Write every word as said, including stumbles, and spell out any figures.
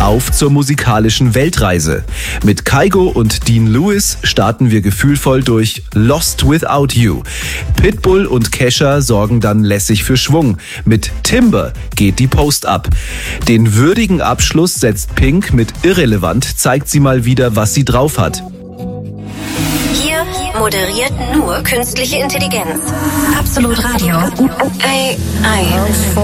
Auf zur musikalischen Weltreise. Mit Kygo und Dean Lewis starten wir gefühlvoll durch Lost Without You. Pitbull und Kesha sorgen dann lässig für Schwung. Mit Timber geht die Post ab. Den würdigen Abschluss setzt Pink mit Irrelevant, zeigt sie mal wieder, was sie drauf hat. Hier moderiert nur künstliche Intelligenz. Absolut Radio. A I.